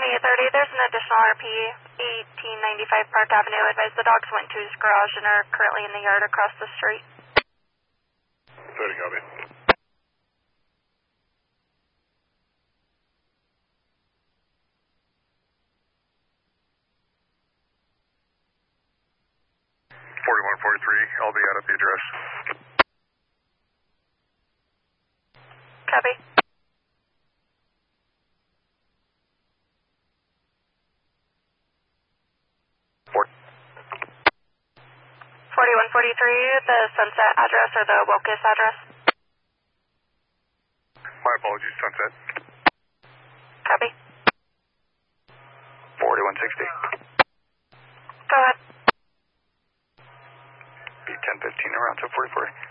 2830, there's an additional RP, 1895 Park Avenue. Advise the dogs went to his garage and are currently in the yard across the street. 30, copy. 4143, I'll be out at the address. Copy. 4143, the Sunset address or the Wilkes address? My apologies, Sunset. Copy. 4160. Go ahead. Be 1015 around 244.